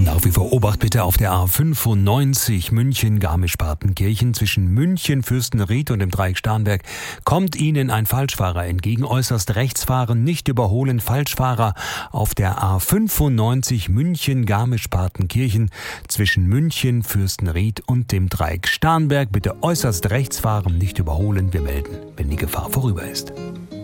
Nach wie vor Obacht bitte auf der A95 München-Garmisch-Partenkirchen zwischen München, Fürstenried und dem Dreieck Starnberg kommt Ihnen ein Falschfahrer entgegen. Äußerst rechts fahren, nicht überholen. Falschfahrer auf der A95 München-Garmisch-Partenkirchen zwischen München, Fürstenried und dem Dreieck Starnberg. Bitte äußerst rechts fahren, nicht überholen. Wir melden, wenn die Gefahr vorüber ist.